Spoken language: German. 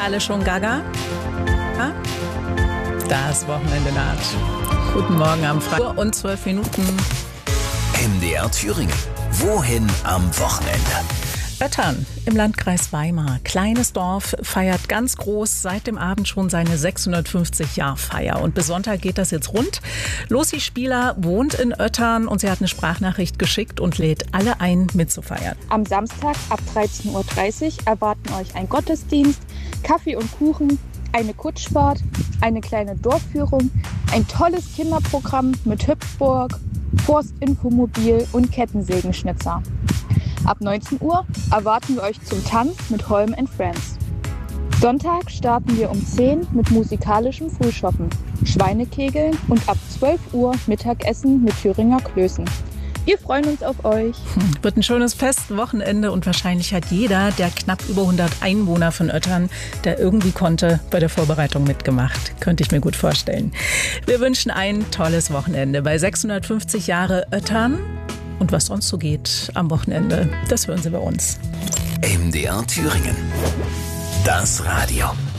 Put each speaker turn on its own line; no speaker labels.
alle schon gaga? Ja? Das Wochenende naht. Guten Morgen am Freitag und 12 Minuten.
MDR Thüringen. Wohin am Wochenende?
Öttern im Landkreis Weimar. Kleines Dorf, feiert ganz groß seit dem Abend schon seine 650-Jahr-Feier. Und bis Sonntag geht das jetzt rund. Lucy Spieler wohnt in Öttern und sie hat eine Sprachnachricht geschickt und lädt alle ein, mitzufeiern.
Am Samstag ab 13:30 Uhr erwarten euch ein Gottesdienst, Kaffee und Kuchen, eine Kutschfahrt, eine kleine Dorfführung, ein tolles Kinderprogramm mit Hüpfburg, Forstinfomobil und Kettensägenschnitzer. Ab 19 Uhr erwarten wir euch zum Tanz mit Holm & Friends. Sonntag starten wir um 10 mit musikalischem Frühschoppen, Schweinekegeln und ab 12 Uhr Mittagessen mit Thüringer Klößen. Wir freuen uns auf euch.
Wird ein schönes Festwochenende und wahrscheinlich hat jeder der knapp über 100 Einwohner von Öttern, der irgendwie konnte, bei der Vorbereitung mitgemacht. Könnte ich mir gut vorstellen. Wir wünschen ein tolles Wochenende bei 650 Jahre Öttern. Und was sonst so geht am Wochenende, das hören Sie bei uns.
MDR Thüringen. Das Radio.